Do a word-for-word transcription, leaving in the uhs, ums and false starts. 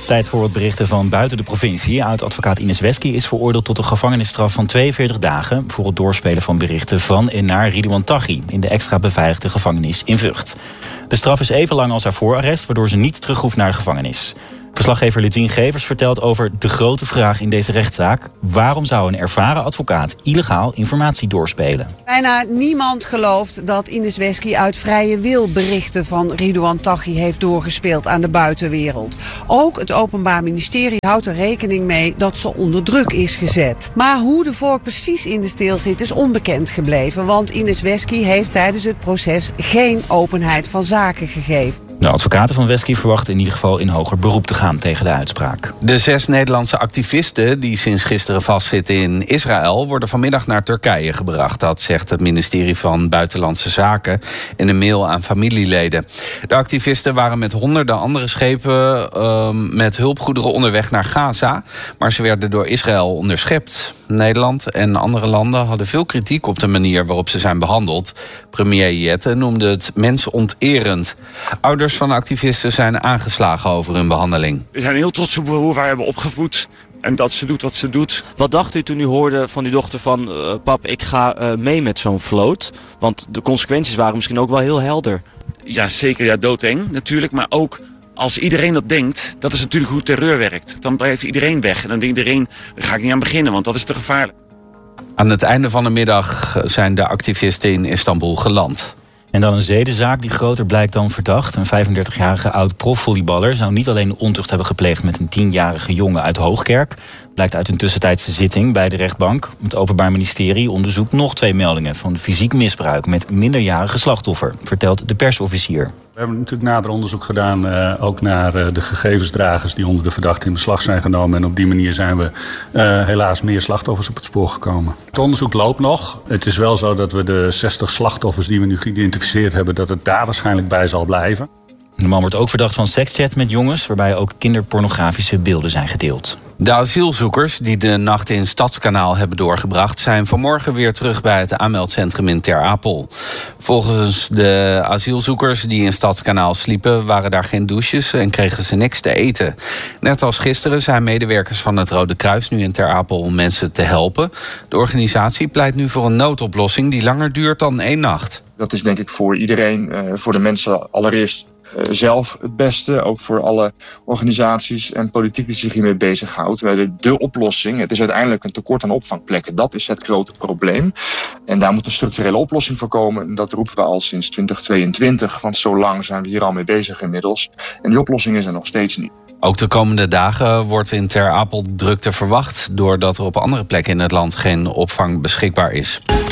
Tijd voor wat berichten van buiten de provincie. Oud-advocaat Ines Wesky is veroordeeld tot een gevangenisstraf van tweeënveertig dagen... voor het doorspelen van berichten van en naar Ridouan Taghi... in de extra beveiligde gevangenis in Vught. De straf is even lang als haar voorarrest, waardoor ze niet terug hoeft naar de gevangenis. Verslaggever Lutien Gevers vertelt over de grote vraag in deze rechtszaak. Waarom zou een ervaren advocaat illegaal informatie doorspelen? Bijna niemand gelooft dat Ines Wesky uit vrije wil berichten van Ridouan Taghi heeft doorgespeeld aan de buitenwereld. Ook het Openbaar Ministerie houdt er rekening mee dat ze onder druk is gezet. Maar hoe de vork precies in de steel zit is onbekend gebleven, want Ines Wesky heeft tijdens het proces geen openheid van zaken gegeven. De advocaten van Wesky verwachten in ieder geval in hoger beroep te gaan tegen de uitspraak. De zes Nederlandse activisten die sinds gisteren vastzitten in Israël worden vanmiddag naar Turkije gebracht. Dat zegt het ministerie van Buitenlandse Zaken in een mail aan familieleden. De activisten waren met honderden andere schepen uh, met hulpgoederen onderweg naar Gaza, maar ze werden door Israël onderschept. Nederland en andere landen hadden veel kritiek op de manier waarop ze zijn behandeld. Premier Jette noemde het mensonterend. Ouders van activisten zijn aangeslagen over hun behandeling. We zijn heel trots op hoe wij hebben opgevoed en dat ze doet wat ze doet. Wat dacht u toen u hoorde van uw dochter van... Uh, pap, ik ga uh, mee met zo'n vloot? Want de consequenties waren misschien ook wel heel helder. Ja, zeker. Ja, doodeng natuurlijk, maar ook... Als iedereen dat denkt, dat is natuurlijk hoe terreur werkt. Dan blijft iedereen weg. En dan denkt iedereen, daar ga ik niet aan beginnen, want dat is te gevaarlijk. Aan het einde van de middag zijn de activisten in Istanbul geland. En dan een zedenzaak die groter blijkt dan verdacht. Een vijfendertigjarige oud-profvolleyballer zou niet alleen ontucht hebben gepleegd met een tienjarige jongen uit Hoogkerk. Blijkt uit een tussentijdse zitting bij de rechtbank. Het Openbaar Ministerie onderzoekt nog twee meldingen van fysiek misbruik met minderjarige slachtoffer, vertelt de persofficier. We hebben natuurlijk nader onderzoek gedaan, uh, ook naar uh, de gegevensdragers die onder de verdachte in beslag zijn genomen. En op die manier zijn we uh, helaas meer slachtoffers op het spoor gekomen. Het onderzoek loopt nog. Het is wel zo dat we de zestig slachtoffers die we nu geïdentificeerd hebben, dat het daar waarschijnlijk bij zal blijven. De man wordt ook verdacht van sekschat met jongens, waarbij ook kinderpornografische beelden zijn gedeeld. De asielzoekers die de nacht in Stadskanaal hebben doorgebracht zijn vanmorgen weer terug bij het aanmeldcentrum in Ter Apel. Volgens de asielzoekers die in Stadskanaal sliepen waren daar geen douches en kregen ze niks te eten. Net als gisteren zijn medewerkers van het Rode Kruis nu in Ter Apel om mensen te helpen. De organisatie pleit nu voor een noodoplossing die langer duurt dan één nacht. Dat is denk ik voor iedereen, voor de mensen allereerst zelf het beste. Ook voor alle organisaties en politiek die zich hiermee bezighoudt. De, de oplossing, het is uiteindelijk een tekort aan opvangplekken. Dat is het grote probleem. En daar moet een structurele oplossing voor komen. Dat roepen we al sinds twintig tweeëntwintig. Want zo lang zijn we hier al mee bezig inmiddels. En die oplossing is er nog steeds niet. Ook de komende dagen wordt in Ter Apel drukte verwacht, doordat er op andere plekken in het land geen opvang beschikbaar is.